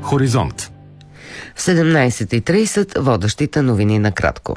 Хоризонт. В 17:30 водещите новини накратко.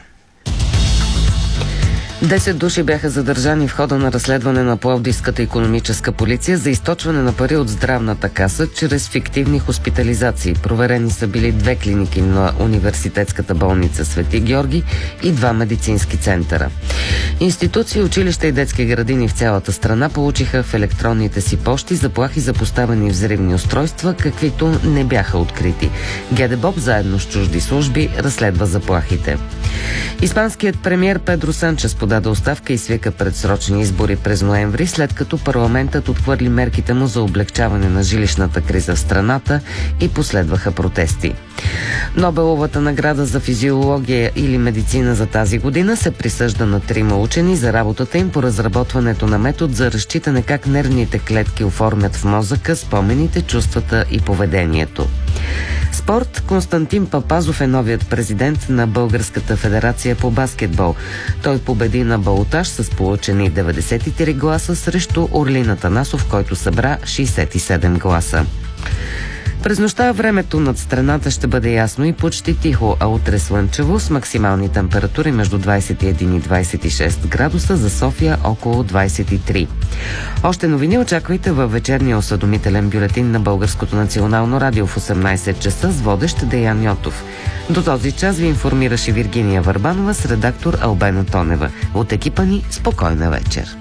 10 души бяха задържани в хода на разследване на Пловдивската икономическа полиция за източване на пари от здравната каса чрез фиктивни хоспитализации. Проверени са били 2 клиники на университетската болница Свети Георги и 2 медицински центъра. Институции, училища и детски градини в цялата страна получиха в електронните си пощи заплахи за поставени взривни устройства, каквито не бяха открити. ГДБОП заедно с чужди служби разследва заплахите. Испанският премиер Педро Санчес подаде оставка и свика предсрочни избори през ноември, след като парламентът отхвърли мерките му за облегчаване на жилищната криза в страната и последваха протести. Нобеловата награда за физиология или медицина за тази година се присъжда на 3 учени за работата им по разработването на метод за разчитане как нервните клетки оформят в мозъка спомените, чувствата и поведението. Спорт. Константин Папазов е новият президент на Българската федерация по баскетбол. Той победи на балотаж с получени 93 гласа срещу Орлин Атанасов, който събра 67 гласа. През нощта времето над страната ще бъде ясно и почти тихо, а утре слънчево с максимални температури между 21 и 26 градуса, за София около 23. Още новини очаквайте във вечерния осведомителен бюлетин на Българското национално радио в 18 часа с водещ Деян Йотов. До този час ви информираше Виргиния Върбанова с редактор Албена Тонева. От екипа ни спокойна вечер.